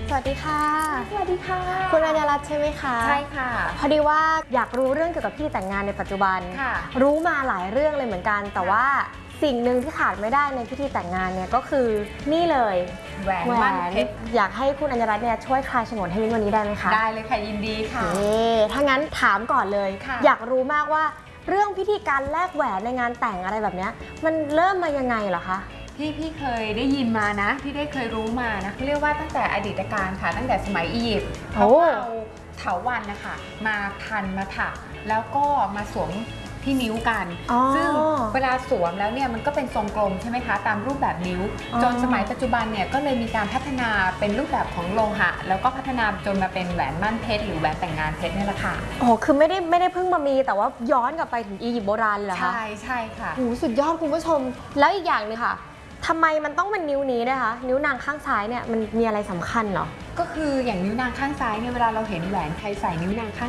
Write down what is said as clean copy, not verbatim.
สวัสดีค่ะสวัสดีค่ะคุณอัญญรัตน์ใช่ไหมคะใช่ค่ะพอดีว่าอยากรู้เรื่องเกี่ยวกับพิธีแต่งงานในปัจจุบันค่ะรู้มาหลายเรื่องเลยเหมือนกัน แต่ว่าสิ่งหนึ่งที่ขาดไม่ได้ในพิธีแต่งงานเนี่ยก็คือนี่เลยแหวนมั่นเพชรอยากให้คุณอัญญรัตน์เนี่ยช่วยคลายฉงนให้มิ้นวันนี้ได้ไหมคะได้เลยค่ะยินดีค่ะถ้างั้นถามก่อนเลยอยากรู้มากว่าเรื่องพิธีการแลกแหวนในงานแต่งอะไรแบบนี้มันเริ่มมายังไงเหรอคะพี่เคยได้ยินมานะพี่ได้เคยรู้มานะเขาเรียกว่าตั้งแต่อดีตการค่ะตั้งแต่สมัยอียิปต์เขาเอาเถาวัลย์นะคะมาพันมาถักแล้วก็มาสวมที่นิ้วกันซึ่งเวลาสวมแล้วเนี่ยมันก็เป็นทรงกลมใช่ไหมคะตามรูปแบบนิ้วจนสมัยปัจจุบันเนี่ยก็เลยมีการพัฒนาเป็นรูปแบบของโลหะแล้วก็พัฒนาจนมาเป็นแหวนมั่นเพชรหรือแหวนแต่งงานเพชรนี่แหละค่ะโอ้คือไม่ได้เพิ่งมามีแต่ว่าย้อนกลับไปถึงอียิปต์โบราณเลยเหรอคะใช่ค่ะโอ้สุดยอดคุณผู้ชมแล้วอีกอย่างนึงค่ะทำไมมันต้องเป็นนิ้วนี้นะคะนิ้วนางข้างซ้ายเนี่ยมันมีอะไรสำคัญเหรอก็คืออย่างนิ้วนางข้างซ้ายเนี่ยเวลาเราเห็นแหวนใครใส่นิ้วนางข้าง